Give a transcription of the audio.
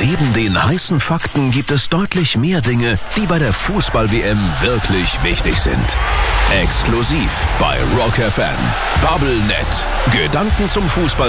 Neben den heißen Fakten gibt es deutlich mehr Dinge, die bei der Fußball-WM wirklich wichtig sind. Exklusiv bei Rock FM. Bubblenet. Gedanken zum Fußball